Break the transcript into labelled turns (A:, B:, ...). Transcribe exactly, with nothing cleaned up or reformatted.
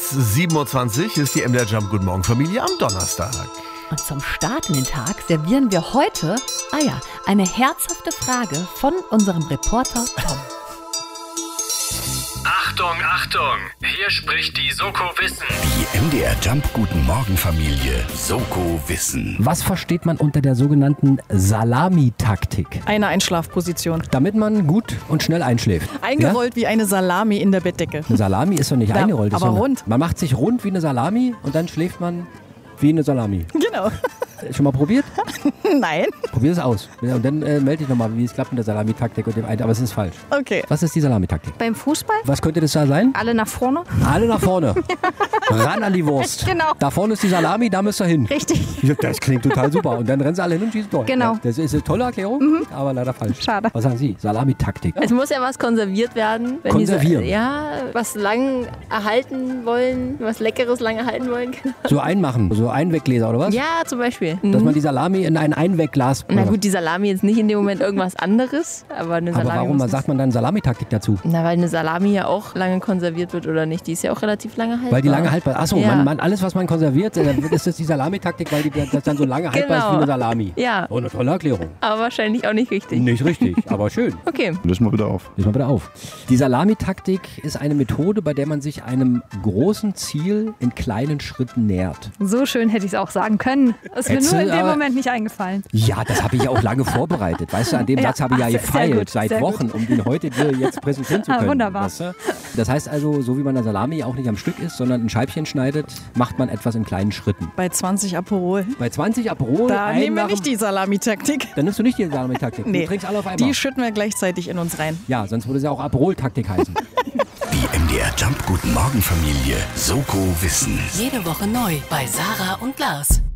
A: sechs Uhr siebenundzwanzig ist die M D R Jump Guten Morgen Familie am Donnerstag.
B: Und zum Start in den Tag servieren wir heute, ah ja, eine herzhafte Frage von unserem Reporter Tom.
C: Achtung, Achtung! Hier spricht die Soko Wissen.
D: Die M D R Jump Guten Morgen Familie Soko Wissen.
E: Was versteht man unter der sogenannten Salami-Taktik?
F: Eine Einschlafposition.
E: Damit man gut und schnell einschläft.
F: Eingerollt wie eine Salami in der Bettdecke.
E: Eine Salami ist doch nicht
F: Ja,
E: eingerollt. ist
F: aber
E: doch-
F: rund.
E: Man macht sich rund wie eine Salami und dann schläft man wie eine Salami.
F: Genau.
E: Schon mal probiert?
F: Nein.
E: Probier es aus. Ja, und dann äh, melde dich nochmal, wie es klappt mit der Salami-Taktik und dem einen. Aber es ist falsch.
F: Okay.
E: Was ist die Salami-Taktik?
G: Beim Fußball?
E: Was könnte das da sein?
G: Alle nach vorne?
E: Alle nach vorne. Ran an die Wurst.
G: Genau.
E: Da vorne ist die Salami, da müsst ihr hin.
G: Richtig.
E: Das klingt total super. Und dann rennen sie alle hin und schießen Tor.
G: Genau.
E: Ja, das ist eine tolle Erklärung, aber leider falsch.
G: Schade.
E: Was sagen Sie? Salami-Taktik.
H: Es muss ja was konserviert werden. Wenn
E: Konservieren?
H: Die, ja, was lang erhalten wollen, was Leckeres lang erhalten wollen.
E: So einmachen, so Einweggläser oder was?
H: Ja, zum Beispiel.
E: Dass man die Salami in ein Einwegglas...
H: Na gut, die Salami jetzt nicht in dem Moment irgendwas anderes, aber eine
E: aber
H: Salami
E: warum
H: muss
E: sagt man dann Salami-Taktik dazu?
H: Na, weil eine Salami ja auch lange konserviert wird oder nicht. Die ist ja auch relativ lange haltbar.
E: Weil die lange haltbar ist. Achso,
H: Ja.
E: man, man, alles was man konserviert, äh, dann ist das die Salami-Taktik, weil die, das dann so lange haltbar ist
H: Genau.
E: wie eine Salami.
H: Ja.
E: Oh, eine tolle Erklärung.
H: Aber wahrscheinlich auch nicht richtig.
E: Nicht richtig, aber schön.
H: Okay.
I: Lösen wir wieder auf.
E: Lesen wir bitte auf. Die Salami-Taktik ist eine Methode, bei der man sich einem großen Ziel in kleinen Schritten nähert.
G: So schön hätte ich es auch sagen können. Ist mir
E: Hättest
G: nur in
E: du,
G: dem
E: aber-
G: Moment nicht eingefallen.
E: Ja, das habe ich ja auch lange vorbereitet. Weißt du, an dem
G: Ja,
E: Satz habe ich ja
G: ach, sehr
E: gefeilt
G: gut,
E: seit
G: sehr
E: Wochen, um den heute dir jetzt präsentieren zu
G: Ah,
E: können.
G: wunderbar.
E: Weißt du? Das heißt also, so wie man eine Salami auch nicht am Stück isst, sondern in Scheibchen schneidet, macht man etwas in kleinen Schritten.
F: Bei zwanzig Aperol.
E: Bei zwanzig Aperol,
F: Da
E: ein
F: nehmen wir
E: nach
F: nicht
E: dem-
F: die Salami-Taktik.
E: Dann nimmst du nicht die Salami-Taktik.
F: Nee.
E: Du trinkst alle auf einmal.
F: Die schütten wir gleichzeitig in uns rein.
E: Ja, sonst würde es ja auch Aperol-Taktik heißen.
D: Die M D R Jump Guten Morgen Familie Soko Wissen.
J: Jede Woche neu bei Sarah und Lars.